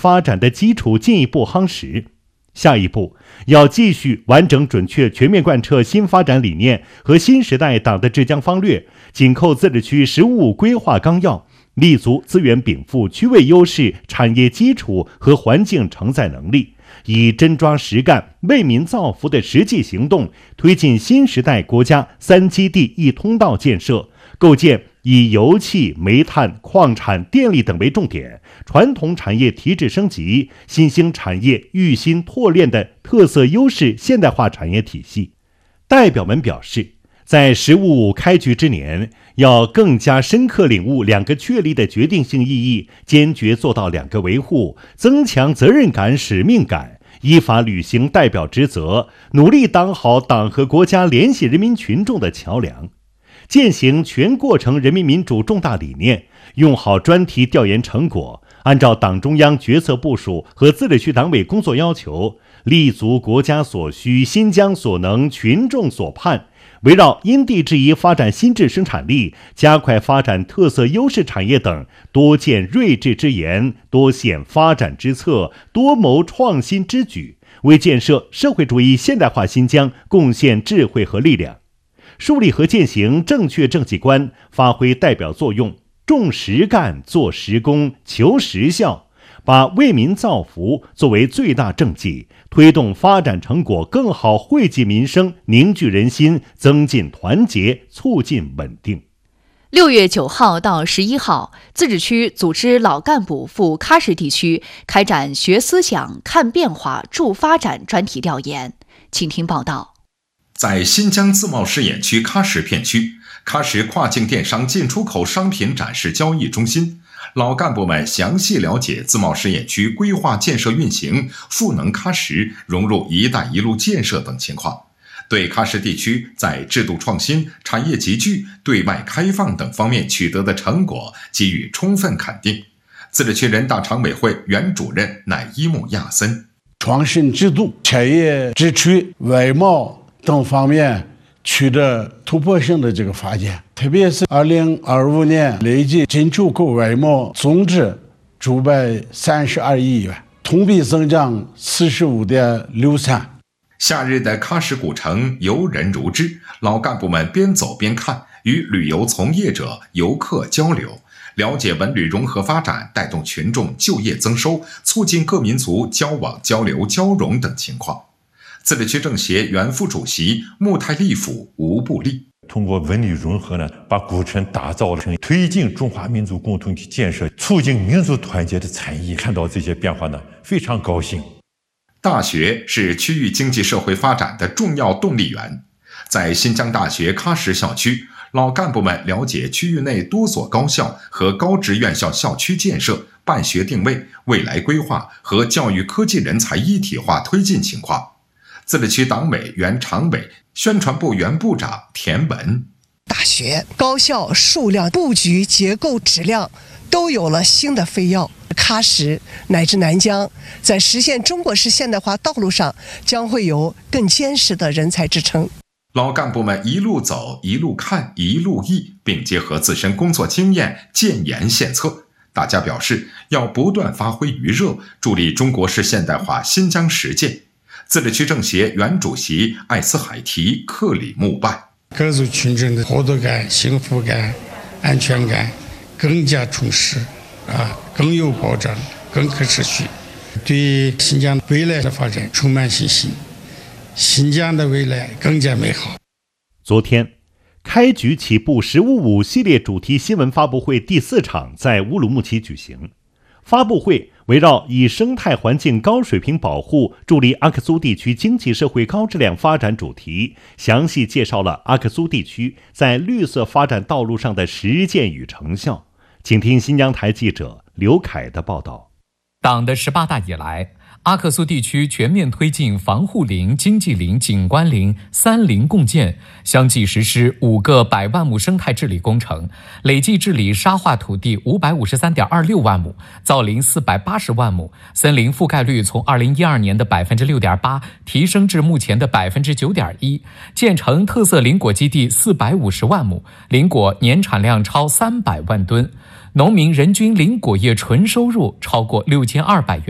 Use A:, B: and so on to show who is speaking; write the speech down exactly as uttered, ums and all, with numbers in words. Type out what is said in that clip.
A: 发展的基础进一步夯实。下一步要继续完整准确全面贯彻新发展理念和新时代党的治疆方略，紧扣自治区“十五五”规划纲要，立足资源禀赋、区位优势、产业基础和环境承载能力，以真抓实干、为民造福的实际行动，推进新时代国家三基地一通道建设，构建以油气、煤炭、矿产、电力等为重点，传统产业提质升级、新兴产业育新拓炼的特色优势现代化产业体系。代表们表示，在“十五五”开局之年，要更加深刻领悟两个确立的决定性意义，坚决做到两个维护，增强责任感、使命感，依法履行代表职责，努力当好党和国家联系人民群众的桥梁。践行全过程人民民主重大理念，用好专题调研成果，按照党中央决策部署和自治区党委工作要求，立足国家所需、新疆所能、群众所盼，围绕因地制宜发展新质生产力，加快发展特色优势产业等，多建睿智之言，多显发展之策，多谋创新之举，为建设社会主义现代化新疆贡献智慧和力量。树立和践行正确政绩观，发挥代表作用，重实干、做实功、求实效，把为民造福作为最大政绩，推动发展成果更好惠及民生，凝聚人心，增进团结，促进稳定。
B: 六月九号到十一号，自治区组织老干部赴喀什地区开展学思想、看变化、助发展专题调研。请听报道。
C: 在新疆自贸试验区喀什片区，喀什跨境电商进出口商品展示交易中心，老干部们详细了解自贸试验区规划建设运行、赋能喀什融入“一带一路”建设等情况，对喀什地区在制度创新、产业集聚、对外开放等方面取得的成果给予充分肯定。自治区人大常委会原主任乃伊木亚森：
D: 创新制度、产业支持、外贸等方面取得突破性的这个发展，特别是二零二五年累计进出口外贸总值九百三十二亿元，同比增长四十五点六三。
C: 夏日的喀什古城游人如织，老干部们边走边看，与旅游从业者、游客交流，了解文旅融合发展带动群众就业增收，促进各民族交往交流交融等情况。自治区政协原副主席穆泰利府吴布利：
E: 通过文旅融合呢，把古城打造成推进中华民族共同体建设、促进民族团结的产业。看到这些变化呢，非常高兴。
C: 大学是区域经济社会发展的重要动力源。在新疆大学喀什校区，老干部们了解区域内多所高校和高职院校校区建设、办学定位、未来规划和教育科技人才一体化推进情况。自治区党委原常委、宣传部原部长田文：
F: 大学、高校数量、布局、结构、质量都有了新的飞跃。喀什乃至南疆在实现中国式现代化道路上将会有更坚实的人才支撑。
C: 老干部们一路走、一路看、一路议，并结合自身工作经验建言献策。大家表示要不断发挥余热，助力中国式现代化新疆实践。自治区政协原主席艾斯海提克里木拜：
G: 各族群众的获得感、幸福感、安全感更加充实，啊，更有保障，更可持续，对新疆未来的发展充满信心，新疆的未来更加美好。
A: 昨天，开局起步“十五五”系列主题新闻发布会第四场在乌鲁木齐举行。发布会围绕以生态环境高水平保护助力阿克苏地区经济社会高质量发展主题，详细介绍了阿克苏地区在绿色发展道路上的实践与成效。请听新疆台记者刘凯的报道。
H: 党的十八大以来，阿克苏地区全面推进防护林、经济林、景观林三林共建，相继实施五个百万亩生态治理工程，累计治理沙化土地五百五十三点二六万亩，造林四百八十万亩，森林覆盖率从二零一二年的百分之六点八提升至目前的百分之九点一，建成特色林果基地四百五十万亩，林果年产量超三百万吨，农民人均林果业纯收入超过六千二百元。